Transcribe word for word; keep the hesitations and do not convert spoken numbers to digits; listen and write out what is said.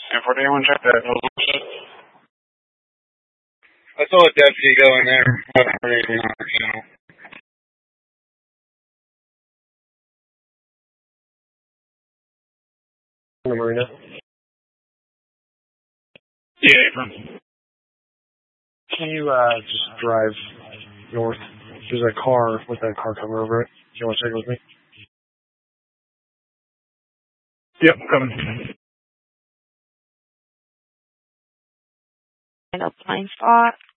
And for anyone check that. I saw a deputy go in there. I haven't heard anything on the channel. In the marina? Yeah, from. Can you uh, just drive north? There's a car with a car cover over it. Do you want to check it with me? Yep, coming. In a blind spot.